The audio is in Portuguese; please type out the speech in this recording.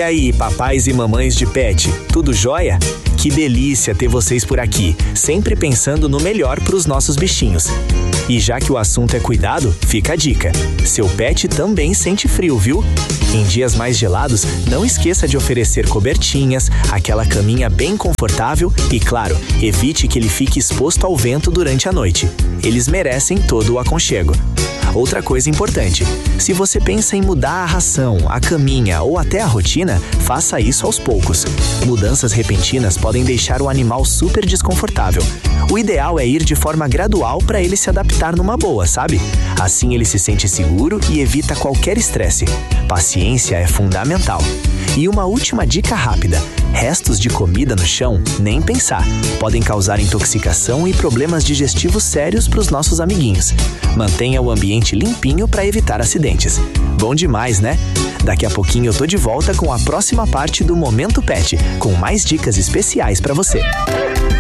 E aí, papais e mamães de pet, tudo jóia? Que delícia ter vocês por aqui, sempre pensando no melhor para os nossos bichinhos. E já que o assunto é cuidado, fica a dica. Seu pet também sente frio, viu? Em dias mais gelados, não esqueça de oferecer cobertinhas, aquela caminha bem confortável e, claro, evite que ele fique exposto ao vento durante a noite. Eles merecem todo o aconchego. Outra coisa importante, se você pensa em mudar a ração, a caminha ou até a rotina, faça isso aos poucos. Mudanças repentinas podem deixar o animal super desconfortável. O ideal é ir de forma gradual para ele se adaptar numa boa, sabe? Assim ele se sente seguro e evita qualquer estresse. Paciência é fundamental. E uma última dica rápida: restos de comida no chão, nem pensar. Podem causar intoxicação e problemas digestivos sérios para os nossos amiguinhos. Mantenha o ambiente limpinho para evitar acidentes. Bom demais, né? Daqui a pouquinho eu tô de volta com a próxima parte do Momento Pet, com mais dicas especiais para você.